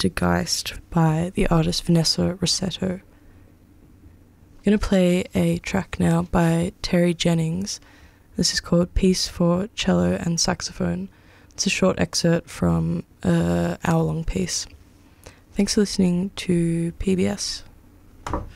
De Geist by the artist Vanessa Rossetto. I'm going to play a track now by Terry Jennings. This is called Piece for Cello and Saxophone. It's a short excerpt from an hour-long piece. Thanks for listening to PBS.